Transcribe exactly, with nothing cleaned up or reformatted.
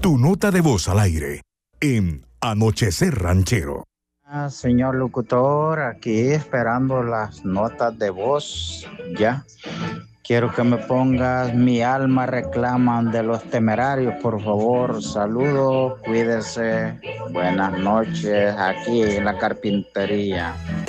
Tu nota de voz al aire en Anochecer Ranchero. Ah, señor locutor, aquí esperando las notas de voz. Ya. Quiero que me pongas Mi alma reclaman de Los Temerarios, por favor. Saludos, cuídese. Buenas noches, aquí en la carpintería.